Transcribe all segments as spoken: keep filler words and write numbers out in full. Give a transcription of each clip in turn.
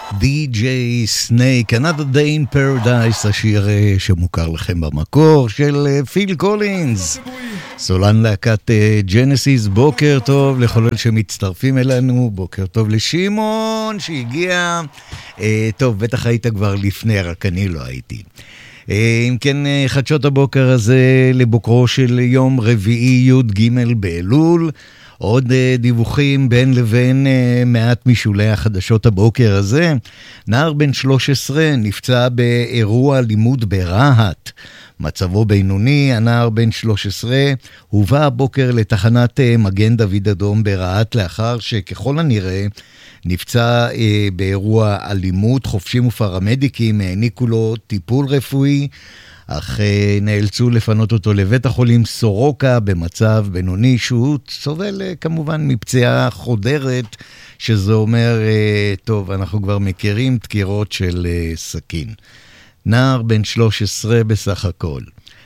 די ג'יי Snake, Another Day in Paradise, השיר שמוכר לכם במקור של פיל קולינס, סולן להקת ג'נסיס. בוקר טוב לכל אלה שמצטרפים אלינו, בוקר טוב לשמעון שהגיע. טוב, בטח היית כבר לפני, רק אני לא הייתי. אם כן, חדשות הבוקר הזה לבוקרו של יום רביעי י' ג' באלול. עוד דיווחים בין לבין מעט משולי החדשות הבוקר הזה. נער בן שלוש עשרה נפצע באירוע לימוד ברהט. מצבו בינוני. הנער בן שלוש עשרה הובא הבוקר לתחנת מגן דוד אדום ברהט לאחר שככל הנראה נפצע באירוע אלימות. חופשים ופרמדיקים העניקו לו טיפול רפואי, אך נאלצו לפנות אותו לבית החולים סורוקה במצב בינוני, שהוא סובל כמובן מפציעה חודרת, שזה אומר, טוב, אנחנו כבר מכירים דקירות של סכין. נער בן שלוש עשרה בסך הכל.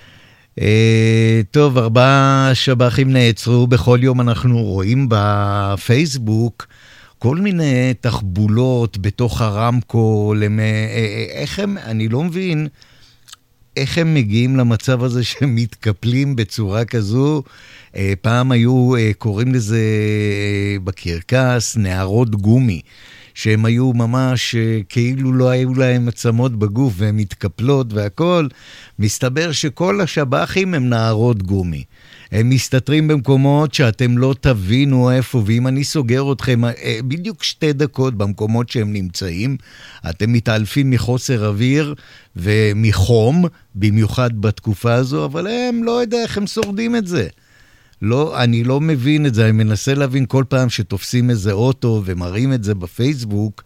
טוב, ארבעה שב"חים נעצרו. בכל יום אנחנו רואים בפייסבוק כל מיני תחבולות בתוך הרמקול. איך הם, אני לא מבין איך הם מגיעים למצב הזה שמתקפלים בצורה כזו. פעם היו קוראים לזה בקרקס נערות גומי, שהם היו ממש כאילו לא היו להם עצמות בגוף והם מתקפלות והכל. מסתבר שכל השב"חים הם נערות גומי. הם מסתתרים במקומות שאתם לא תבינו איפה, ואם אני סוגר אתכם בדיוק שתי דקות במקומות שהם נמצאים, אתם מתעלפים מחוסר אוויר ומחום, במיוחד בתקופה הזו, אבל הם לא יודע איך הם שורדים את זה. לא, אני לא מבין את זה, אני מנסה להבין כל פעם שתופסים איזה אוטו ומראים את זה בפייסבוק,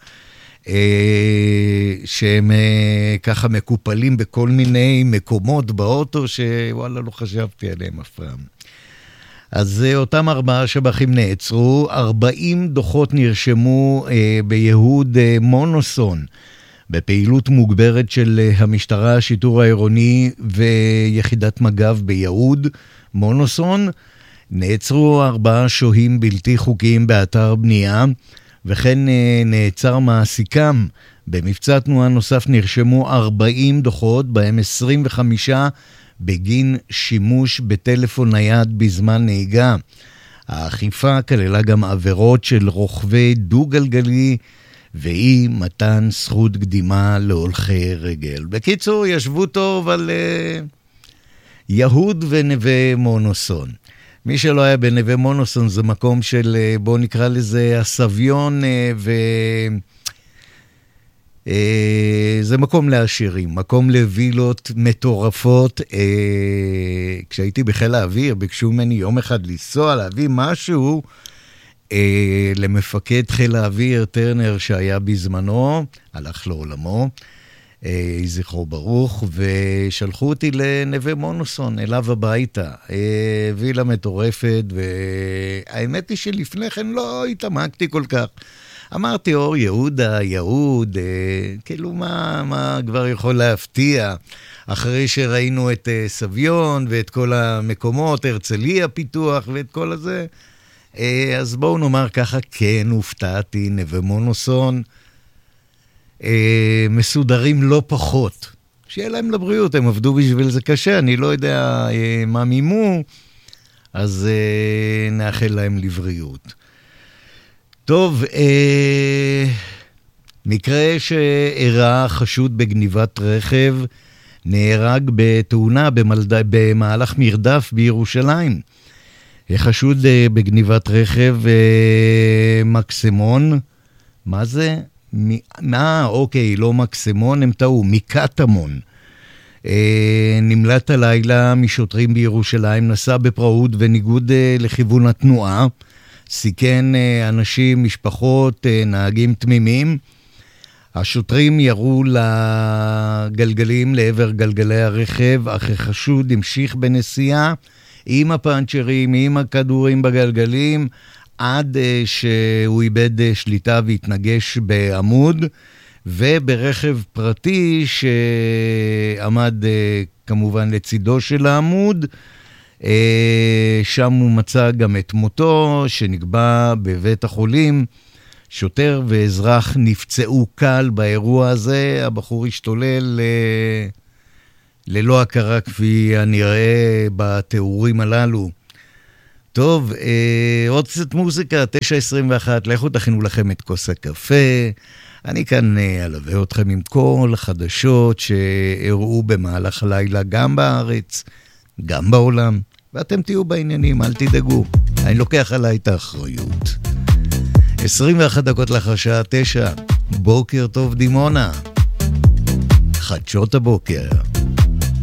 שהם ככה מקופלים בכל מיני מקומות באוטו שוואלה לא חשבתי עליהם אף פעם. אז אותם ארבעה שב"חים נעצרו. ארבעים דוחות נרשמו ביהוד מונוסון בפעילות מוגברת של המשטרה, השיטור העירוני ויחידת מג"ב ביהוד מונוסון. נעצרו ארבעה שוהים בלתי חוקיים באתר בנייה, וכן נעצר מעסיקם. במבצע תנועה נוסף נרשמו ארבעים דוחות, בהם עשרים וחמישה בגין שימוש בטלפון נייד בזמן נהיגה. האכיפה כללה גם עבירות של רוכבי דו-גלגלי ואי מתן זכות קדימה להולכי רגל. בקיצור, ישבו טוב על uh, יהוד ונווה מונוסון. מי שלא היה בנווה מונוסון זה מקום של, בוא נקרא לזה הסביון, ו... זה מקום לעשירים, מקום לווילות מטורפות. כשהייתי בחיל האוויר, ביקשו ממני יום אחד לנסוע, להביא משהו למפקד חיל האוויר, טרנר, שהיה בזמנו, הלך לעולמו, זכרו ברוך, ושלחו אותי לנווה מונוסון, אליו הביתה, וילה מטורפת, והאמת היא שלפני כן לא התעמקתי כל כך. אמרתי, אור יהודה, יהוד, כאילו מה, מה כבר יכול להפתיע, אחרי שראינו את סביון ואת כל המקומות, הרצליה פיתוח ואת כל הזה. אז בואו נאמר ככה, כן, הופתעתי, נווה מונוסון, מסודרים לא פחות. שיהיה להם לבריאות, הם עבדו בשביל זה קשה, אני לא יודע מה מימו, אז נאחל להם לבריאות. טוב, מקרה שאירע חשוד בגניבת רכב, נהרג בתאונה במהלך מרדף בירושלים. חשוד בגניבת רכב מקסימון, מה זה? מה? אוקיי, לא מקסימון, הם טעו, מקטמון. נמלט הלילה משוטרים בירושלים, נסע בפראות וניגוד לכיוון התנועה, סיכן אנשים, משפחות, נהגים תמימים. השוטרים ירו לגלגלים לעבר גלגלי הרכב, אך החשוד המשיך בנסיעה עם הפאנצ'רים, עם הכדורים בגלגלים, עד שהוא איבד שליטה והתנגש בעמוד, וברכב פרטי שעמד כמובן לצידו של העמוד, שם הוא מצא גם את מותו, שנקבע בבית החולים, שוטר ואזרח נפצעו קל באירוע הזה, הבחור השתולל ל... ללא הכרה כפי הנראה בתיאורים הללו. טוב, אה, עוד קצת מוזיקה, תשע עשרים ואחת, לכו תכינו לכם את כוס הקפה. אני כאן אה, אלווה אתכם עם כל החדשות שהראו במהלך הלילה, גם בארץ, גם בעולם, ואתם תהיו בעניינים, אל תדאגו. אני לוקח עליי את האחריות. עשרים ואחת דקות לאחר שעה תשע, בוקר טוב דימונה. חדשות הבוקר.